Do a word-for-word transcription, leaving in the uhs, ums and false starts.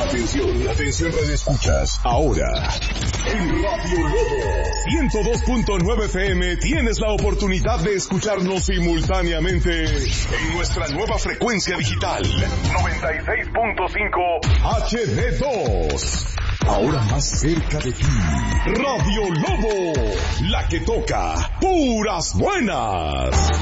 Atención, atención, radio escuchas. Ahora, en Radio Lobo ciento dos punto nueve F M tienes la oportunidad de escucharnos simultáneamente en nuestra nueva frecuencia digital noventa y seis punto cinco H D dos. Ahora más cerca de ti, Radio Lobo, la que toca puras buenas.